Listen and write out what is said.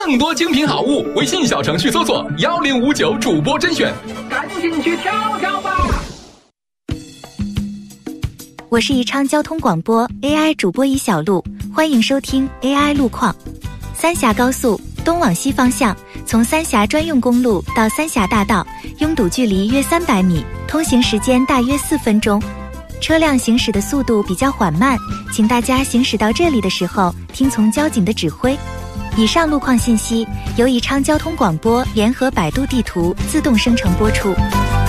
更多精品好物，微信小程序搜索1059主播甄选， 赶紧去挑挑吧！ 我是宜昌交通广播 AI 主播宜小璐，欢迎收听 AI 路况。三峡高速东往西方向，从三峡专用公路到三峡大道，拥堵距离约300米，通行时间大约4分钟。车辆行驶的速度比较缓慢，请大家行驶到这里的时候听从交警的指挥。以上路况信息由宜昌交通广播联合百度地图自动生成播出。